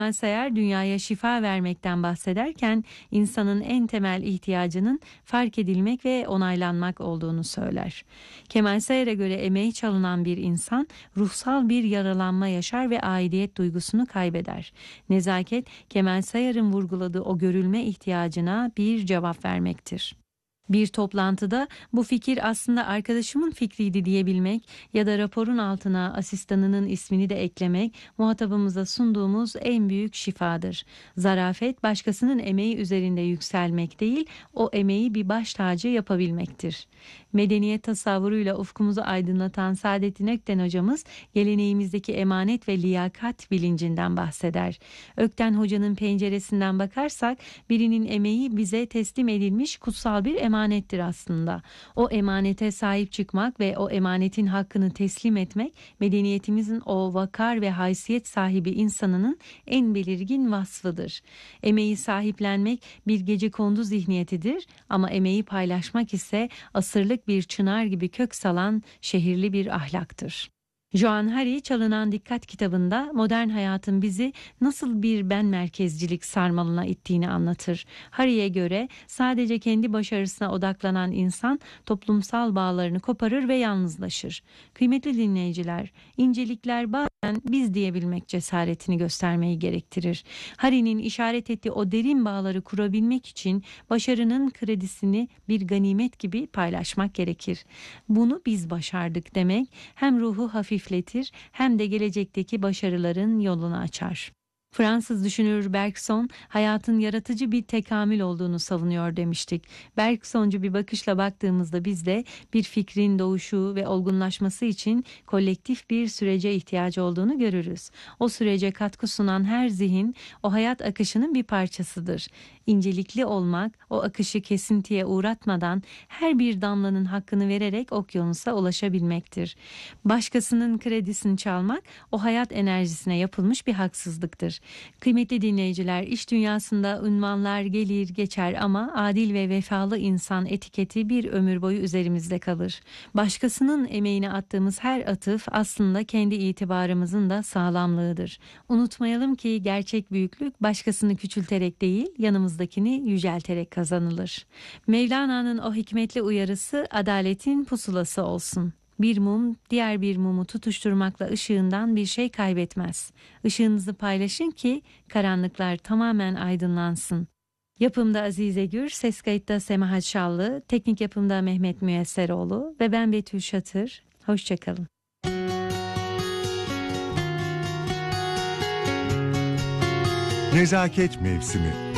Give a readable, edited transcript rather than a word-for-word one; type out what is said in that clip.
Sayar dünyaya şifa vermekten bahsederken insanın en temel ihtiyacının fark edilmek ve onaylanmak olduğunu söyler. Kemal Sayar'a göre emeği çalınan bir insan ruhsal bir yaralanma yaşar ve aidiyet duygusunu kaybeder. Nezaket, Kemal Sayar'ın vurguladığı o görülme ihtiyacına bir cevap vermektir. Bir toplantıda bu fikir aslında arkadaşımın fikriydi diyebilmek ya da raporun altına asistanının ismini de eklemek muhatabımıza sunduğumuz en büyük şifadır. Zarafet başkasının emeği üzerinde yükselmek değil, o emeği bir baş tacı yapabilmektir. Medeniyet tasavvuruyla ufkumuzu aydınlatan Saadettin Ökten hocamız geleneğimizdeki emanet ve liyakat bilincinden bahseder. Ökten hocanın penceresinden bakarsak birinin emeği bize teslim edilmiş kutsal bir emanettir aslında. O emanete sahip çıkmak ve o emanetin hakkını teslim etmek medeniyetimizin o vakar ve haysiyet sahibi insanının en belirgin vasfıdır. Emeği sahiplenmek bir gecekondu zihniyetidir ama emeği paylaşmak ise asırlık bir çınar gibi kök salan şehirli bir ahlaktır. Joan Hari Çalınan Dikkat kitabında modern hayatın bizi nasıl bir ben merkezcilik sarmalına ittiğini anlatır. Hari'ye göre sadece kendi başarısına odaklanan insan toplumsal bağlarını koparır ve yalnızlaşır. Kıymetli dinleyiciler, incelikler bazen biz diyebilmek cesaretini göstermeyi gerektirir. Hari'nin işaret ettiği o derin bağları kurabilmek için başarının kredisini bir ganimet gibi paylaşmak gerekir. Bunu biz başardık demek hem ruhu hafifletir hem de gelecekteki başarıların yolunu açar. Fransız düşünür Bergson hayatın yaratıcı bir tekamül olduğunu savunuyor demiştik. Bergsoncu bir bakışla baktığımızda biz de bir fikrin doğuşu ve olgunlaşması için kolektif bir sürece ihtiyacı olduğunu görürüz. O sürece katkı sunan her zihin o hayat akışının bir parçasıdır. İncelikli olmak, o akışı kesintiye uğratmadan her bir damlanın hakkını vererek okyanusa ulaşabilmektir. Başkasının kredisini çalmak o hayat enerjisine yapılmış bir haksızlıktır. Kıymetli dinleyiciler, iş dünyasında unvanlar gelir geçer ama adil ve vefalı insan etiketi bir ömür boyu üzerimizde kalır. Başkasının emeğine attığımız her atıf aslında kendi itibarımızın da sağlamlığıdır. Unutmayalım ki gerçek büyüklük başkasını küçülterek değil, yanımızdakini yücelterek kazanılır. Mevlana'nın o hikmetli uyarısı adaletin pusulası olsun. Bir mum diğer bir mumu tutuşturmakla ışığından bir şey kaybetmez. Işığınızı paylaşın ki karanlıklar tamamen aydınlansın. Yapımda Azize Gür, ses kayıtta Semahat Şallı, teknik yapımda Mehmet Müyesseroğlu ve ben Betül Şatır. Hoşçakalın. Nezaket mevsimi.